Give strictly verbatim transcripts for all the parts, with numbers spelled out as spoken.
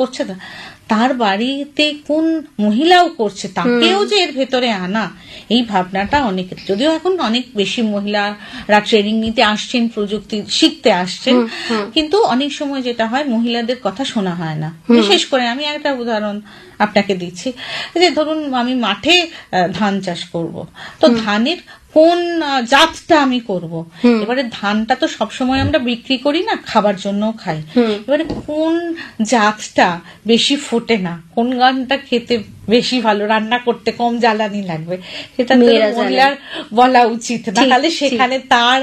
করছে না, তার বাড়িতে কোন মহিলাও করছে, তাকেও যে এর ভেতরে আনা, এই ভাবনাটা অনেক, যদিও এখন অনেক বেশি মহিলারা ট্রেনিং নিতে আসছেন, প্রযুক্তি শিখতে আসছেন, কিন্তু অনেক সময় যেটা হয় মহিলাদের কথা শোনা হয় না। বিশেষ করে আমি একটা উদাহরণ আপনাকে দিচ্ছি, যে ধরুন আমি মাঠে ধান চাষ করব, তো ধানের কোন জাতটা আমি করব, এবারে ধানটা তো সবসময় আমরা বিক্রি করি না, খাবার জন্য খাই, এবারে কোন জাতটা বেশি ফোটে না, কোন গানটা খেতে বেশি ভালো, রান্না করতে কম জ্বালানি লাগবে, সেটা তো মহিলার বলা উচিত না, তাহলে সেখানে তার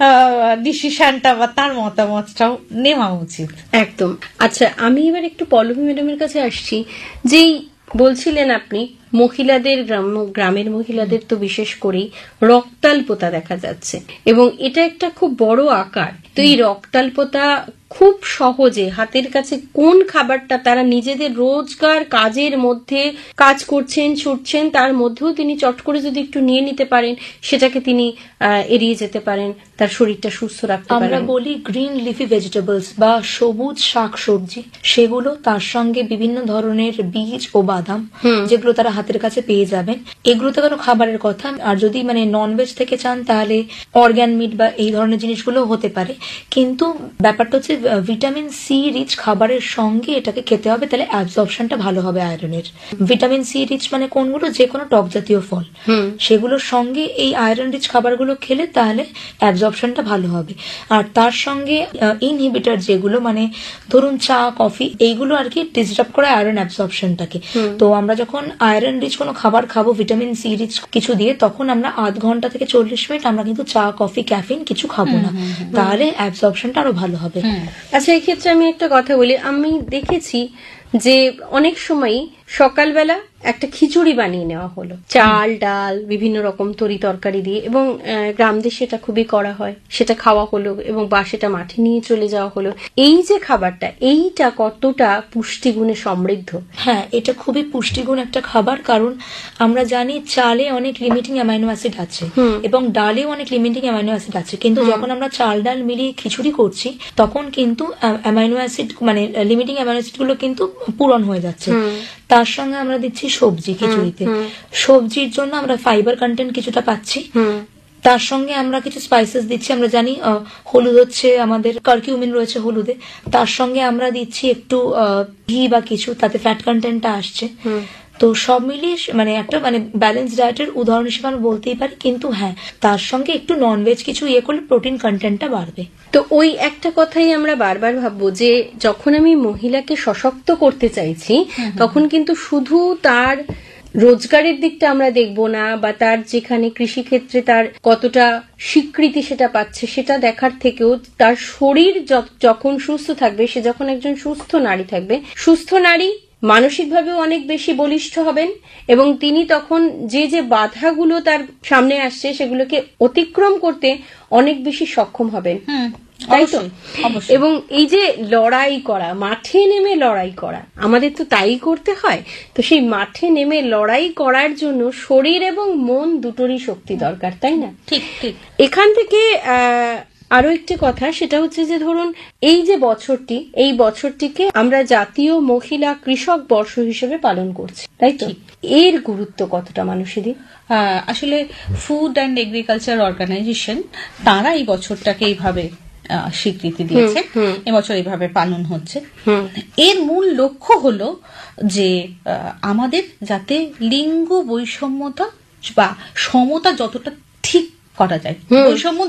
ডিসিশনটা বা তার মতামতটাও নেওয়া উচিত। একদম। আচ্ছা, আমি এবার একটু পল্লবী ম্যাডামের কাছে আসছি। যেই বলছিলেন আপনি মহিলাদের, গ্রামের মহিলাদের তো বিশেষ করেই রক্তাল্পতা দেখা যাচ্ছে, এবং এটা একটা খুব বড় আকার। তো এই রক্তাল্পতা খুব সহজে হাতের কাছে কোন খাবারটা, তারা নিজেদের রোজগার কাজের মধ্যে কাজ করছেন, ছুটছেন, তার মধ্যেও তিনি চট করে যদি একটু নিয়ে নিতে পারেন, সেটাকে তিনি এড়িয়ে যেতে পারেন, তার শরীরটা সুস্থ রাখতে পারেন। আমরা বলি গ্রিন লিফি ভেজিটেবলস বা সবুজ শাক সবজি, সেগুলো, তার সঙ্গে বিভিন্ন ধরনের বীজ ও বাদাম, যেগুলো তারা হাতের কাছে পেয়ে যাবেন, এগুলো তো কোনো খাবারের কথা। আর যদি মানে ননভেজ থেকে চান তাহলে অর্গান মিট বা এই ধরনের জিনিসগুলো হতে পারে, কিন্তু ব্যাপারটা হচ্ছে ভিটামিন সি রিচ খাবারের সঙ্গে এটাকে খেতে হবে, তাহলে অ্যাবজর্পশনটা ভালো হবে আয়রনের। ভিটামিন সি রিচ মানে কোনগুলো, যে কোনো টক জাতীয় ফল, সেগুলোর সঙ্গে এই আয়রন রিচ খাবারগুলো খেলে তাহলে অ্যাবজর্পশনটা ভালো হবে। আর তার সঙ্গে ইনহিবিটর যেগুলো, মানে ধরুন চা, কফি, এইগুলো আর কি ডিস্টার্ব করে আয়রন অ্যাবজর্পশনটাকে। তো আমরা যখন আয়রন রিচ কোনো খাবার খাবো ভিটামিন সি রিচ কিছু দিয়ে, তখন আমরা আধ ঘন্টা থেকে চল্লিশ মিনিট আমরা কিন্তু চা, কফি, ক্যাফিন কিছু খাবো না, তাহলে অ্যাবজর্পশনটা আরো ভালো হবে। আচ্ছা, এই ক্ষেত্রে আমি একটা কথা বলি। আমি দেখেছি যে অনেক সময় সকালবেলা একটা খিচুড়ি বানিয়ে নেওয়া হলো, চাল, ডাল, বিভিন্ন রকম তরি তরকারি দিয়ে, এবং গ্রাম দেশে এটা খুবই করা হয়, সেটা খাওয়া হলো, এবং বা সেটা মাঠে নিয়ে চলে যাওয়া হলো। এই যে খাবারটা, এইটা কতটা পুষ্টিগুণে সমৃদ্ধ? হ্যাঁ, এটা খুবই পুষ্টিগুণ একটা খাবার, কারণ আমরা জানি চালে অনেক লিমিটিং অ্যামাইনো অ্যাসিড আছে এবং ডালে অনেক লিমিটিং অ্যামাইনো অ্যাসিড আছে, কিন্তু যখন আমরা চাল ডাল মিলিয়ে খিচুড়ি করছি, তখন কিন্তু অ্যামাইনো অ্যাসিড মানে লিমিটিং অ্যামাইনো অ্যাসিড গুলো কিন্তু পূরণ হয়ে যাচ্ছে। তার সঙ্গে আমরা দিচ্ছি সবজি খিচুড়িতে, সবজির জন্য আমরা ফাইবার কন্টেন্ট কিছুটা পাচ্ছি, তার সঙ্গে আমরা কিছু স্পাইসেস দিচ্ছি। আমরা জানি হলুদ হচ্ছে আমাদের, কারকিউমিন রয়েছে হলুদে, তার সঙ্গে আমরা দিচ্ছি একটু ঘি বা কিছু, তাতে ফ্যাট কন্টেন্টটা আসছে। তো সব মিলিয়ে মানে একটা মানে ব্যালেন্স ডায়েটের উদাহরণ হিসেবে আমরা বলতেই পারি, কিন্তু হ্যাঁ, তার সঙ্গে একটু ননভেজ কিছু ইয়ে করলে প্রোটিন কন্টেন্টটা বাড়বে। তো ওই একটা কথাই আমরা বারবার ভাববো যে যখন আমি মহিলাকে সশক্ত করতে চাইছি, তখন কিন্তু শুধু তার রোজগারের দিকটা আমরা দেখবো না, বা তার যেখানে কৃষিক্ষেত্রে তার কতটা স্বীকৃতি সেটা পাচ্ছে সেটা দেখার থেকেও, তার শরীর যখন সুস্থ থাকবে, সে যখন একজন সুস্থ নারী থাকবে, সুস্থ নারী মানসিকভাবেও অনেক বেশি বলিষ্ঠ হবেন, এবং তিনি তখন যে যে বাধাগুলো তার সামনে আসছে সেগুলোকে অতিক্রম করতে অনেক বেশি সক্ষম হবেন, তাই তো? এবং এই যে লড়াই করা, মাঠে নেমে লড়াই করা, আমাদের তো তাই করতে হয়। তো সেই মাঠে নেমে লড়াই করার জন্য শরীর এবং মন দুটোরই শক্তি দরকার, তাই না? ঠিক ঠিক। এখান থেকে আহ আরো একটি কথা, সেটা হচ্ছে যে ধরুন এই যে বছরটি, এই বছরটিকে আমরা জাতীয় মহিলা কৃষক বর্ষ হিসেবে পালন করছি, তাই তো? এর গুরুত্ব কতটা মানুষেরই? আসলে ফুড অ্যান্ড এগ্রিকালচার অর্গানাইজেশন তারা এই বছরটাকে এইভাবে স্বীকৃতি দিয়েছে, এবছর এইভাবে পালন হচ্ছে। এর মূল লক্ষ্য হলো যে আমাদের যাতে লিঙ্গ বৈষম্যতা বা সমতা যতটা ঠিক করা যায়, বৈষম্য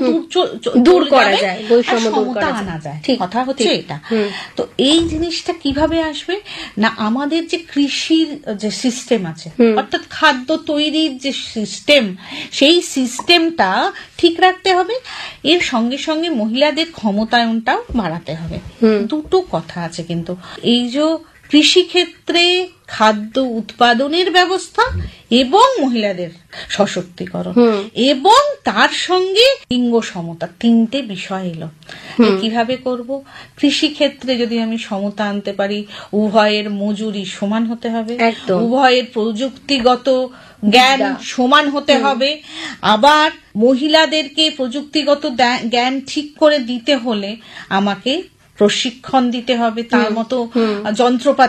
দূর করা যায়, সমতা আনা যায়, কথা হচ্ছে এটা। তো এই জিনিসটা কিভাবে আসবে না, আমাদের যে কৃষির যে সিস্টেম আছে, অর্থাৎ খাদ্য তৈরির যে সিস্টেম, সেই সিস্টেমটা ঠিক রাখতে হবে, এর সঙ্গে সঙ্গে মহিলাদের ক্ষমতায়নটাও বাড়াতে হবে। দুটো কথা আছে কিন্তু, এই যে কৃষিক্ষেত্রে খাদ্য উৎপাদনের ব্যবস্থা এবং মহিলাদের সশক্তিকরণ এবং তার সঙ্গে লিঙ্গ সমতা, তিনটে বিষয় এলো। কিভাবে করব? কৃষিক্ষেত্রে যদি আমি সমতা আনতে পারি, উভয়ের মজুরি সমান হতে হবে, উভয়ের প্রযুক্তিগত জ্ঞান সমান হতে হবে, আবার মহিলাদেরকে প্রযুক্তিগত জ্ঞান ঠিক করে দিতে হলে আমাকে প্রশিক্ষণ দিতে হবে, তার মতো যন্ত্রপাতি